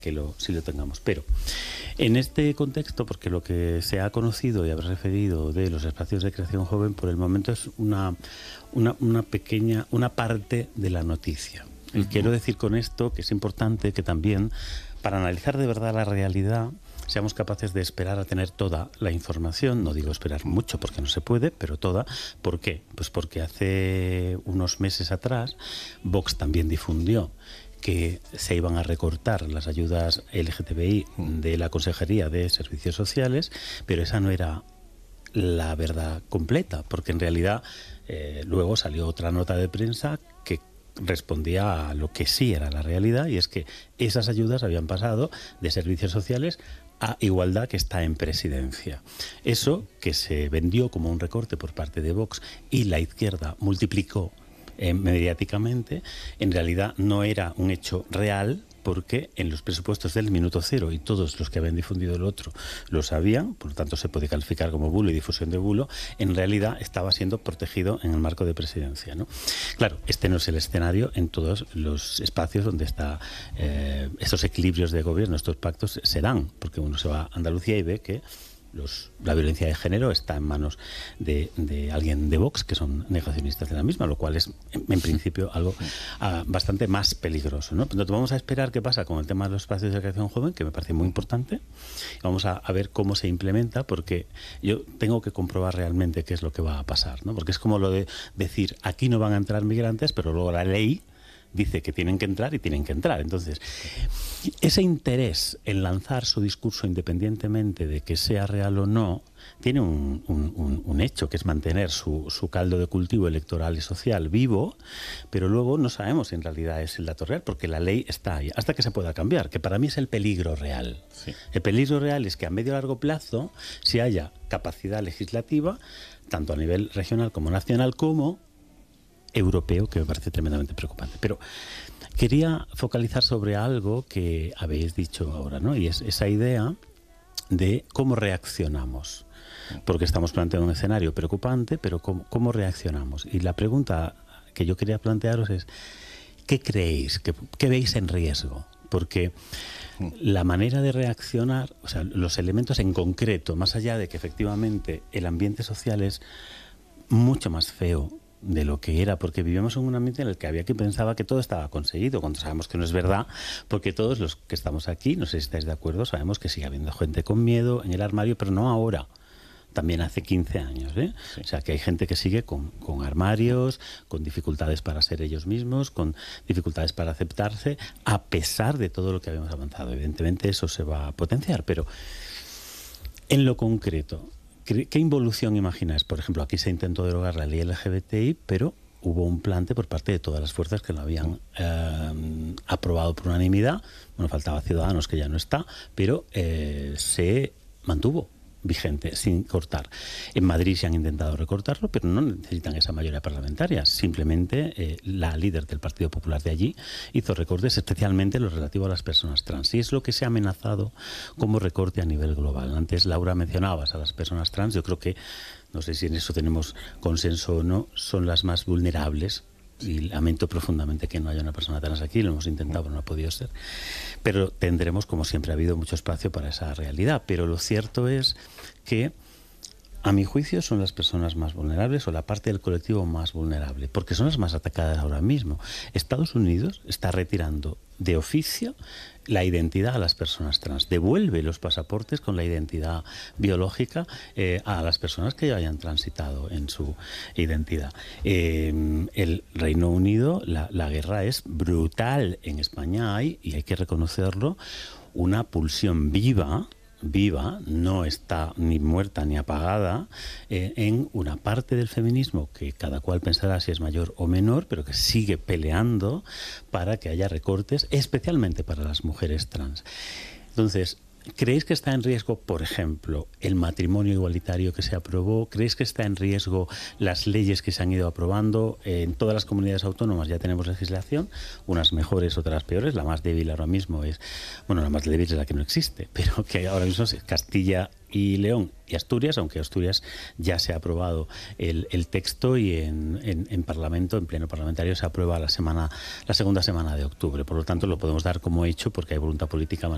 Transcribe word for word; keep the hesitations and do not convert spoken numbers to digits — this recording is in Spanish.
que lo, sí lo tengamos. Pero en este contexto, porque lo que se ha conocido y haber referido de los espacios de creación joven por el momento es una, una, una pequeña, una parte de la noticia. Y quiero decir con esto que es importante que también, para analizar de verdad la realidad, seamos capaces de esperar a tener toda la información. No digo esperar mucho porque no se puede, pero toda. ¿Por qué? Pues porque hace unos meses atrás Vox también difundió que se iban a recortar las ayudas L G T B I de la Consejería de Servicios Sociales, pero esa no era la verdad completa, porque en realidad eh, luego salió otra nota de prensa que respondía a lo que sí era la realidad, y es que esas ayudas habían pasado de servicios sociales a igualdad, que está en presidencia. Eso que se vendió como un recorte por parte de Vox y la izquierda multiplicó eh, mediáticamente, en realidad no era un hecho real, porque en los presupuestos del minuto cero, y todos los que habían difundido el otro lo sabían, por lo tanto se puede calificar como bulo y difusión de bulo, en realidad estaba siendo protegido en el marco de presidencia, ¿no? Claro, este no es el escenario en todos los espacios donde está, eh, estos equilibrios de gobierno, estos pactos se dan, porque uno se va a Andalucía y ve que Los, la violencia de género está en manos de, de alguien de Vox, que son negacionistas de la misma, lo cual es, en, en principio, algo uh, bastante más peligroso, ¿no? Entonces, vamos a esperar qué pasa con el tema de los espacios de creación joven, que me parece muy importante. Vamos a, a ver cómo se implementa, porque yo tengo que comprobar realmente qué es lo que va a pasar, ¿no? Porque es como lo de decir, aquí no van a entrar migrantes, pero luego la ley dice que tienen que entrar y tienen que entrar. Entonces, ese interés en lanzar su discurso independientemente de que sea real o no, tiene un, un, un, un hecho, que es mantener su, su caldo de cultivo electoral y social vivo, pero luego no sabemos si en realidad es el dato real, porque la ley está ahí, hasta que se pueda cambiar, que para mí es el peligro real. Sí. El peligro real es que a medio y largo plazo, si haya capacidad legislativa, tanto a nivel regional como nacional, como europeo, que me parece tremendamente preocupante. Pero quería focalizar sobre algo que habéis dicho ahora, ¿no? Y es esa idea de cómo reaccionamos, porque estamos planteando un escenario preocupante, pero cómo, cómo reaccionamos. Y la pregunta que yo quería plantearos es, ¿qué creéis? ¿Qué, qué veis en riesgo? Porque la manera de reaccionar, o sea, los elementos en concreto, más allá de que efectivamente el ambiente social es mucho más feo de lo que era, porque vivíamos en un ambiente en el que había quien pensaba que todo estaba conseguido, cuando sabemos que no es verdad, porque todos los que estamos aquí, no sé si estáis de acuerdo, sabemos que sigue habiendo gente con miedo en el armario, pero no ahora, también hace quince años, ¿eh? Sí. O sea, que hay gente que sigue con, con armarios, con dificultades para ser ellos mismos, con dificultades para aceptarse, a pesar de todo lo que habíamos avanzado. Evidentemente eso se va a potenciar, pero en lo concreto, ¿qué involución imagináis? Por ejemplo, aquí se intentó derogar la ley L G B T I, pero hubo un plante por parte de todas las fuerzas que lo habían eh, aprobado por unanimidad. Bueno, faltaba Ciudadanos, que ya no está, pero eh, se mantuvo vigente, sin cortar. En Madrid se han intentado recortarlo, pero no necesitan esa mayoría parlamentaria. Simplemente eh, la líder del Partido Popular de allí hizo recortes, especialmente lo relativo a las personas trans. Y es lo que se ha amenazado como recorte a nivel global. Antes, Laura, mencionabas a las personas trans. Yo creo que, no sé si en eso tenemos consenso o no, son las más vulnerables. Y lamento profundamente que no haya una persona trans aquí, lo hemos intentado, pero no ha podido ser. Pero tendremos, como siempre, ha habido mucho espacio para esa realidad. Pero lo cierto es que, a mi juicio, son las personas más vulnerables, o la parte del colectivo más vulnerable, porque son las más atacadas ahora mismo. Estados Unidos está retirando de oficio la identidad a las personas trans, devuelve los pasaportes con la identidad biológica eh, a las personas que ya hayan transitado en su identidad. Eh, el Reino Unido, la, la guerra es brutal. En España hay, y hay que reconocerlo, una pulsión viva, viva, no está ni muerta ni apagada, eh, en una parte del feminismo que cada cual pensará si es mayor o menor, pero que sigue peleando para que haya recortes, especialmente para las mujeres trans. Entonces, ¿creéis que está en riesgo, por ejemplo, el matrimonio igualitario que se aprobó? ¿Creéis que está en riesgo las leyes que se han ido aprobando? En todas las comunidades autónomas ya tenemos legislación, unas mejores, otras peores. La más débil ahora mismo es, bueno, la más débil es la que no existe, pero que ahora mismo es Castilla y León y Asturias, aunque Asturias ya se ha aprobado el, el texto, y en, en, en Parlamento, en pleno parlamentario, se aprueba la semana, la segunda semana de octubre. Por lo tanto, lo podemos dar como hecho porque hay voluntad política